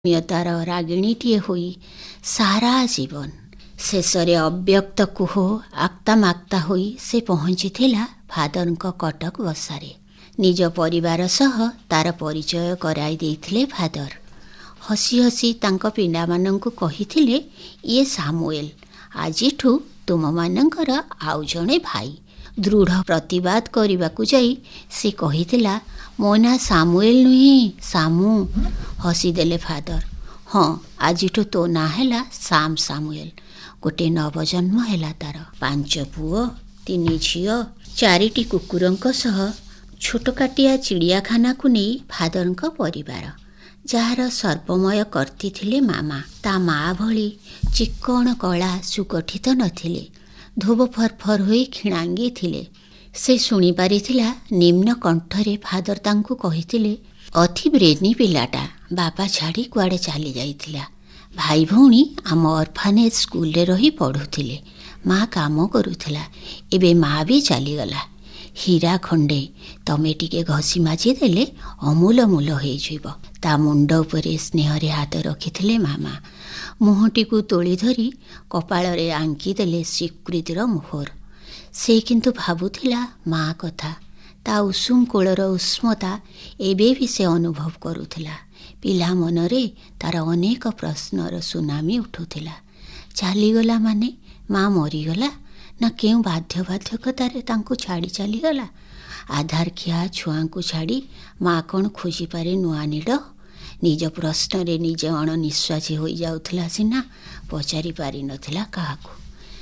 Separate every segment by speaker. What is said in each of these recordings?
Speaker 1: ମିୟତାର ରାଗିଣୀଟିଏ ହୋଇ ସାରା ଜୀବନ ଶେଷରେ ଅବ୍ୟକ୍ତ କୁହ ଆକ୍ତାମାକ୍ତା ହୋଇ ସେ ପହଞ୍ଚିଥିଲା ଫାଦରଙ୍କ କଟକ ବସାରେ। ନିଜ ପରିବାର ସହ ତାର ପରିଚୟ କରାଇ ଦେଇଥିଲେ ଫାଦର। ହସି ହସି ତାଙ୍କ ପିଲାମାନଙ୍କୁ କହିଥିଲେ, ଇଏ ସାମୁଏଲ, ଆଜିଠୁ ତୁମମାନଙ୍କର ଆଉ ଜଣେ ଭାଇ। ଦୃଢ଼ ପ୍ରତିବାଦ କରିବାକୁ ଯାଇ ସେ କହିଥିଲା, ମୋ ନାଁ ସାମୁଏଲ ନୁହେଁ, ସାମୁ। ହସିଦେଲେ ଫାଦର। ହଁ, ଆଜିଠୁ ତୋ ନାଁ ହେଲା ସାମ ସାମୁଏଲ। ଗୋଟେ ନବଜନ୍ମ ହେଲା ତାର। 5 ପୁଅ 3 ଝିଅ 4ଟି କୁକୁରଙ୍କ ସହ ଛୋଟକାଟିଆ ଚିଡ଼ିଆଖାନାକୁ ନେଇ ଫାଦରଙ୍କ ପରିବାର, ଯାହାର ସର୍ବମୟ କର୍ତ୍ତି ଥିଲେ ମାମା। ତା ମା ଭଳି ଚିକ୍କଣ କଳା ସୁଗଠିତ ନଥିଲେ, ଧୋବ ଫରଫର ହୋଇ କ୍ଷୀଣାଙ୍ଗୀ ଥିଲେ। ସେ ଶୁଣିପାରିଥିଲା ନିମ୍ନ କଣ୍ଠରେ ଫାଦର ତାଙ୍କୁ କହିଥିଲେ, ଅତି ବ୍ରେନି ପିଲାଟା, ବାପା ଛାଡ଼ି କୁଆଡ଼େ ଚାଲି ଯାଇଥିଲା। ଭାଇ ଭଉଣୀ ଆମ ଅର୍ଫାନେଜ ସ୍କୁଲରେ ରହି ପଢ଼ୁଥିଲେ। ମା କାମ କରୁଥିଲା, ଏବେ ମା ବି ଚାଲିଗଲା। ହୀରା ଖଣ୍ଡେ ତମେ ଟିକେ ଘଷି ମାଜି ଦେଲେ ଅମୂଲ ମୂଲ ହେଇଯିବ। ତା ମୁଣ୍ଡ ଉପରେ ସ୍ନେହରେ ହାତ ରଖିଥିଲେ ମାମା। ମୁହଁଟିକୁ ତୋଳି ଧରି କପାଳରେ ଆଙ୍କିଦେଲେ ସ୍ୱୀକୃତିର ମୋହର। ସେ କିନ୍ତୁ ଭାବୁଥିଲା ମା କଥା। ତା ଉଷୁମ କୋଳର ଉଷ୍ମତା ଏବେ ବି ସେ ଅନୁଭବ କରୁଥିଲା। ପିଲା ମନରେ ତାର ଅନେକ ପ୍ରଶ୍ନର ସୁନାମି ଉଠୁଥିଲା। ଚାଲିଗଲା ମାନେ ମା ମରିଗଲା ନା କେଉଁ ବାଧ୍ୟବାଧକତାରେ ତାଙ୍କୁ ଛାଡ଼ି ଚାଲିଗଲା? ଆଧାରଖିଆ ଛୁଆଙ୍କୁ ଛାଡ଼ି ମା କ'ଣ ଖୋଜିପାରେ ନୂଆ ନୀଡ଼? ନିଜ ପ୍ରଶ୍ନରେ ନିଜେ ଅଣନିଶ୍ୱାସୀ ହୋଇଯାଉଥିଲା ସିନା, ପଚାରି ପାରିନଥିଲା କାହାକୁ।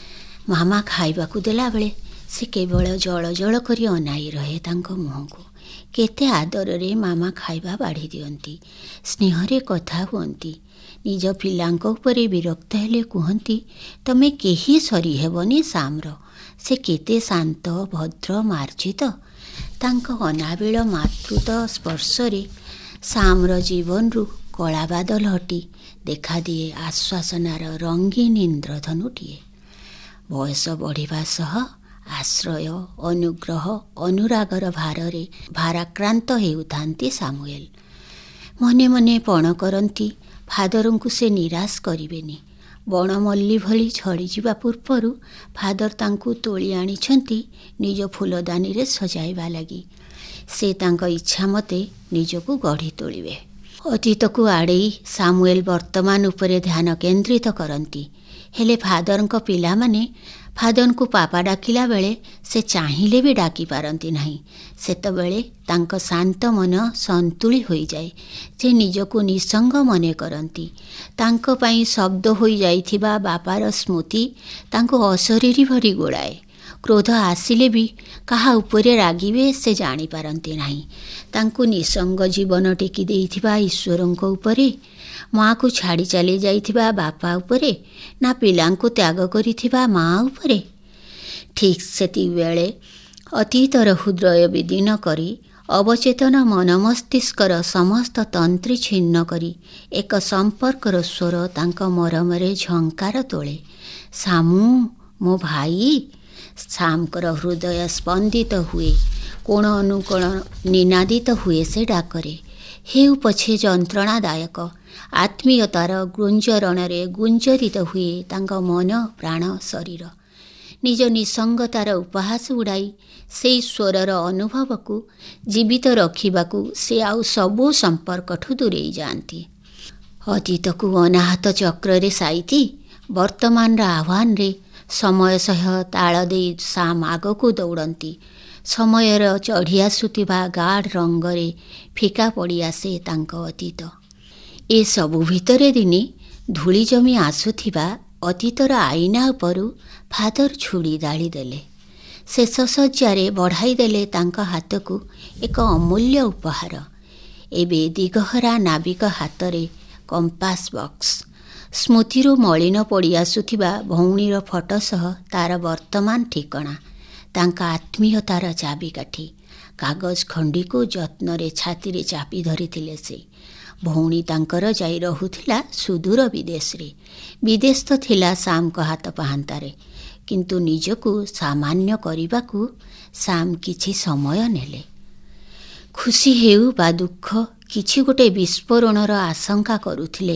Speaker 1: ମାମା ଖାଇବାକୁ ଦେଲାବେଳେ ସେ କେବଳ ଜଳ ଜଳ କରି ଅନାଇ ରହେ ତାଙ୍କ ମୁହଁକୁ। କେତେ ଆଦରରେ ମାମା ଖାଇବା ବାଢ଼ି ଦିଅନ୍ତି, ସ୍ନେହରେ କଥା ହୁଅନ୍ତି। ନିଜ ପିଲାଙ୍କ ଉପରେ ବିରକ୍ତ ହେଲେ କୁହନ୍ତି, ତମେ କେହି ସରି ହେବନି ସାମର। ସେ କେତେ ଶାନ୍ତ, ଭଦ୍ର, ମାର୍ଜିତ। ତାଙ୍କ ଅନାବିଳ ମାତୃତ୍ୱ ସ୍ପର୍ଶରେ ସାମର ଜୀବନରୁ କଳାବାଦଲ ହଟି ଦେଖାଦିଏ ଆଶ୍ୱାସନାର ରଙ୍ଗୀନ ଇନ୍ଦ୍ରଧନୁଟିଏ। ବୟସ ବଢ଼ିବା ସହ ଆଶ୍ରୟ, ଅନୁଗ୍ରହ, ଅନୁରାଗର ଭାରରେ ଭାରାକ୍ରାନ୍ତ ହେଉଥାନ୍ତି ସାମୁଏଲ। ମନେ ମନେ ପଣ କରନ୍ତି ଫାଦରଙ୍କୁ ସେ ନିରାଶ କରିବେନି। ବଣମଲ୍ଲୀ ଭଳି ଝଡ଼ିଯିବା ପୂର୍ବରୁ ଫାଦର ତାଙ୍କୁ ତୋଳି ଆଣିଛନ୍ତି ନିଜ ଫୁଲଦାନୀରେ ସଜାଇବା ଲାଗି। ସେ ତାଙ୍କ ଇଚ୍ଛା ମତେ ନିଜକୁ ଗଢ଼ି ତୋଳିବେ। ଅତୀତକୁ ଆଡ଼େଇ ସାମୁଏଲ ବର୍ତ୍ତମାନ ଉପରେ ଧ୍ୟାନ କେନ୍ଦ୍ରିତ କରନ୍ତି। ହେଲେ ଫାଦରଙ୍କ ପିଲାମାନେ ଫାଦରଙ୍କୁ ପାପା ଡାକିଲା ବେଳେ ସେ ଚାହିଁଲେ ବି ଡାକି ପାରନ୍ତି ନାହିଁ। ସେତେବେଳେ ତାଙ୍କ ଶାନ୍ତ ମନ ସନ୍ତୁଳି ହୋଇଯାଏ। ସେ ନିଜକୁ ନିଃସଙ୍ଗ ମନେ କରନ୍ତି। ତାଙ୍କ ପାଇଁ ଶବ୍ଦ ହୋଇଯାଇଥିବା ବାପାର ସ୍ମୃତି ତାଙ୍କୁ ଅଶରୀରୀ ଭରି ଗୋଳାଏ। କ୍ରୋଧ ଆସିଲେ ବି କାହା ଉପରେ ରାଗିବେ ସେ ଜାଣିପାରନ୍ତି ନାହିଁ। ତାଙ୍କୁ ନିଃସଙ୍ଗ ଜୀବନ ଟେକି ଦେଇଥିବା ଈଶ୍ୱରଙ୍କ ଉପରେ, ମାଆକୁ ଛାଡ଼ି ଚାଲି ଯାଇଥିବା ବାପା ଉପରେ, ନା ପିଲାଙ୍କୁ ତ୍ୟାଗ କରିଥିବା ମା ଉପରେ? ଠିକ୍ ସେତିକିବେଳେ ଅତୀତର ହୃଦୟ ବିଦୀର୍ଣ୍ଣ କରି, ଅବଚେତନ ମନ ମସ୍ତିଷ୍କର ସମସ୍ତ ତନ୍ତ୍ରୀ ଛିନ୍ନ କରି ଏକ ସମ୍ପର୍କର ସ୍ୱର ତାଙ୍କ ମରମରେ ଝଙ୍କାର ତୋଳେ। ସାମୁ, ମୋ ଭାଇ। ସାମଙ୍କର ହୃଦୟ ସ୍ପନ୍ଦିତ ହୁଏ, କୋଣ ଅନୁକୋଣ ନିନାଦିତ ହୁଏ ସେ ଡାକରେ। ହେଉ ପଛେ ଯନ୍ତ୍ରଣାଦାୟକ, ଆତ୍ମୀୟତାର ଗୁଞ୍ଜରଣରେ ଗୁଞ୍ଜରିତ ହୁଏ ତାଙ୍କ ମନ, ପ୍ରାଣ, ଶରୀର। ନିଜ ନିଃସଙ୍ଗତାର ଉପହାସ ଉଡ଼ାଇ ସେଇ ସ୍ୱରର ଅନୁଭବକୁ ଜୀବିତ ରଖିବାକୁ ସେ ଆଉ ସବୁ ସମ୍ପର୍କଠୁ ଦୂରେଇ ଯାଆନ୍ତି। ଅତୀତକୁ ଅନାହତ ଚକ୍ରରେ ସାଇତି ବର୍ତ୍ତମାନର ଆହ୍ୱାନରେ ସମୟ ସହ ତାଳ ଦେଇ ସାମ ଆଗକୁ ଦୌଡ଼ନ୍ତି। ସମୟର ଚଢ଼ି ଆସୁଥିବା ଗାଢ଼ ରଙ୍ଗରେ ଫିକା ପଡ଼ିଆସେ ତାଙ୍କ ଅତୀତ। ଏସବୁ ଭିତରେ ଦିନେ ଧୂଳି ଜମି ଆସୁଥିବା ଅତୀତର ଆଇନା ଉପରୁ ଫାଦର ଛୁଡ଼ି ଦାଳି ଦେଲେ। ଶେଷ ଶଯ୍ୟାରେ ବଢ଼ାଇ ଦେଲେ ତାଙ୍କ ହାତକୁ ଏକ ଅମୂଲ୍ୟ ଉପହାର। ଏବେ ଦିଗହରା ନାବିକ ହାତରେ କମ୍ପାସ ବକ୍ସ। ସ୍ମୃତିରୁ ମଳିନ ପଡ଼ି ଆସୁଥିବା ଭଉଣୀର ଫଟୋ ସହ ତାର ବର୍ତ୍ତମାନ ଠିକଣା, ତାଙ୍କ ଆତ୍ମୀୟତାର ଚାବିକାଠି। କାଗଜ ଖଣ୍ଡିକୁ ଯତ୍ନରେ ଛାତିରେ ଚାପି ଧରିଥିଲେ ସେ। ଭଉଣୀ ତାଙ୍କର ଯାଇ ରହୁଥିଲା ସୁଦୂର ବିଦେଶରେ। ବିଦେଶ ତ ଥିଲା ସାମଙ୍କ ହାତ ପାହାନ୍ତାରେ, କିନ୍ତୁ ନିଜକୁ ସାମାନ୍ୟ କରିବାକୁ ସାମ କିଛି ସମୟ ନେଲେ। ଖୁସି ହେଉ ବା ଦୁଃଖ, କିଛି ଗୋଟେ ବିସ୍ଫୋରଣର ଆଶଙ୍କା କରୁଥିଲେ